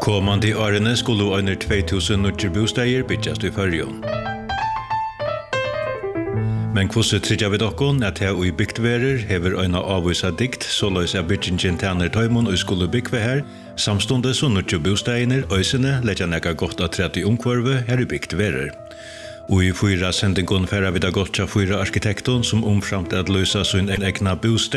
Kommande årene skulle under 2000 nødger bostader bygges i Førjøen. Men hvordan trykker vi dere at her i bygdværer hever øyne avviset dikt, så løs jeg byggingen tjener tøymon og skulle bygge her, samstundet så nødger bostadene, øysene, legger nekka godt av 30 omkvarve her i bygdværer. Og i 4 sendingen færre vi da godt til 4 arkitekten som omframt at løse sin egna bostad,